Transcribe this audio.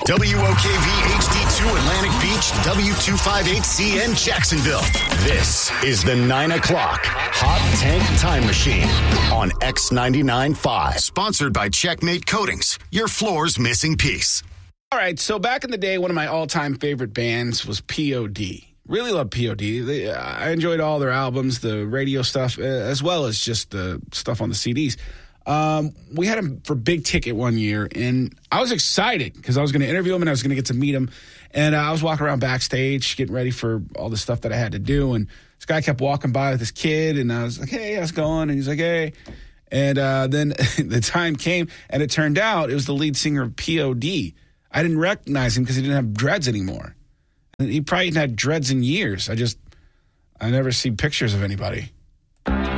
WOKV HD2 Atlantic Beach, W258CN Jacksonville. This is the 9 o'clock Hot Tank Time Machine on X99.5. Sponsored by Checkmate Coatings, your floor's missing piece. All right, so back in the day, one of my all-time favorite bands was POD. Really loved POD. I enjoyed all their albums, the radio stuff, as well as just the stuff on the CDs. We had him for Big Ticket one year, and I was excited because I was going to interview him and I was going to get to meet him. And I was walking around backstage getting ready for all the stuff that I had to do. And this guy kept walking by with this kid, and I was like, hey, how's it going? And he's like, hey. And then the time came, and it turned out it was the lead singer of POD. I didn't recognize him because he didn't have dreads anymore. And he probably hadn't had dreads in years. I never see pictures of anybody.